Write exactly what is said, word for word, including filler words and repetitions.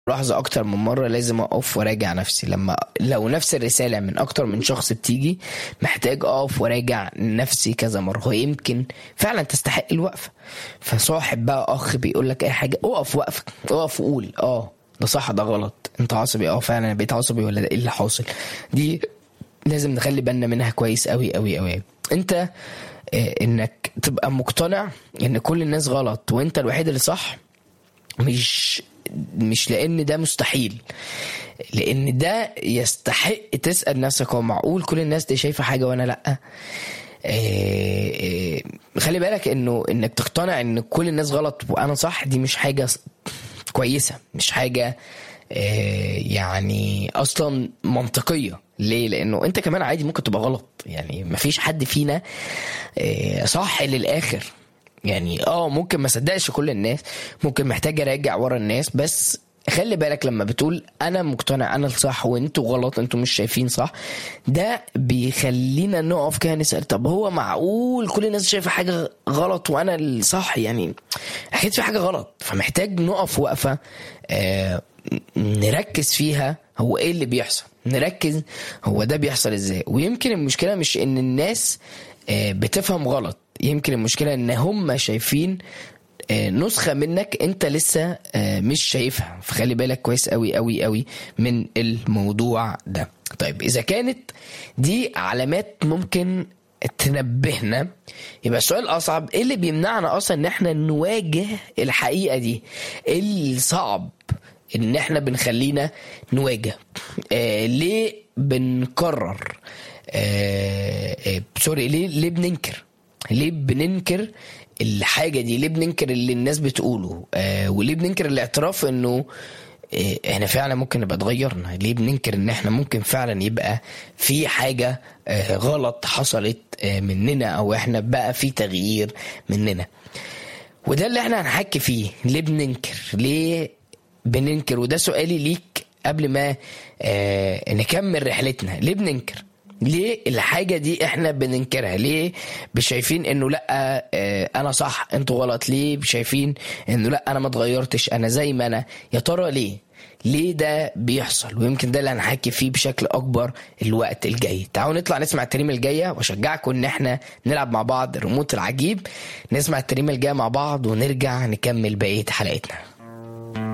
لحظة أكتر من مرة لازم أقف وراجع نفسي. لما لو نفس الرسالة من أكتر من شخص بتيجي، محتاج أقف وراجع نفسي كذا مرة، هو يمكن فعلا تستحق الوقفة. فصاحب بقى أخ بيقولك أي حاجة، أقف وقفك، أقف وقول آه ده صح ده غلط، أنت عصبي آه فعلا أنا بقيت عصبي ولا ده إيه اللي حاصل. دي لازم نخلي بالنا منها كويس أوي أوي أوي. أنت آه إنك تبقى مقتنع إن كل الناس غلط وأنت الوحيد اللي صح، مش مش لان ده مستحيل، لان ده يستحق تسأل نفسك هو معقول كل الناس دي شايفة حاجة وانا لا؟ إيه إيه خلي بالك انه انك تقتنع ان كل الناس غلط وانا صح، دي مش حاجة كويسة، مش حاجة إيه يعني اصلا منطقية. ليه؟ لانه انت كمان عادي ممكن تبقى غلط، يعني مفيش حد فينا إيه صح للاخر. يعني اه ممكن ما صدقش كل الناس، ممكن محتاج اراجع ورا الناس، بس خلي بالك لما بتقول انا مقتنع انا الصح وانتوا غلط، انتوا مش شايفين صح، ده بيخلينا نقف كده نسأل طب هو معقول كل الناس شايفة حاجة غلط وانا الصح؟ يعني اكيد في حاجة غلط. فمحتاج نقف وقفة آه نركز فيها هو ايه اللي بيحصل، نركز هو ده بيحصل ازاي. ويمكن المشكلة مش ان الناس آه بتفهم غلط، يمكن المشكلة ان هم شايفين نسخة منك انت لسه مش شايفها. فخلي بالك كويس قوي قوي قوي من الموضوع ده. طيب اذا كانت دي علامات ممكن تنبهنا، يبقى السؤال الاصعب ايه اللي بيمنعنا اصلا ان احنا نواجه الحقيقة دي؟ ايه الصعب ان احنا بنخلينا نواجه؟ آه ليه بنكرر آه آه سوري ليه ليه بننكر ليه بننكر الحاجة دي؟ ليه بننكر اللي الناس بتقوله؟ آه وليه بننكر الاعتراف انه آه احنا فعلا ممكن نبقى اتغيرنا؟ ليه بننكر ان احنا ممكن فعلا يبقى في حاجة آه غلط حصلت آه مننا، او احنا بقى في تغيير مننا؟ وده اللي احنا هنحكي فيه. ليه بننكر؟ ليه بننكر؟ وده سؤالي ليك قبل ما آه نكمل رحلتنا. ليه بننكر؟ ليه الحاجة دي احنا بننكرها؟ ليه شايفين انه لا اه انا صح انتوا غلط؟ ليه شايفين انه لا انا ما اتغيرتش انا زي ما انا؟ يا ترى ليه ليه ده بيحصل؟ ويمكن ده اللي هنحكي فيه بشكل اكبر الوقت الجاي. تعالوا نطلع نسمع التريمة الجاية، واشجعكم ان احنا نلعب مع بعض الريموت العجيب. نسمع التريمة الجاية مع بعض ونرجع نكمل بقية حلقتنا.